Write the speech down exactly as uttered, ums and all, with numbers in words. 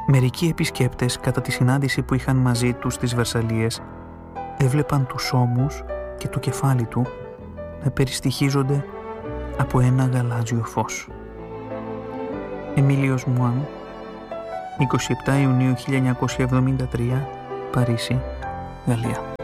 Μερικοί επισκέπτες κατά τη συνάντηση που είχαν μαζί τους στις Βερσαλλίες έβλεπαν τους ώμους και το κεφάλι του να περιστοιχίζονται από ένα γαλάζιο φως. Εμίλιος Μουάν, εικοστή εβδόμη Ιουνίου χίλια εννιακόσια εβδομήντα τρία, Παρίσι, Γαλλία.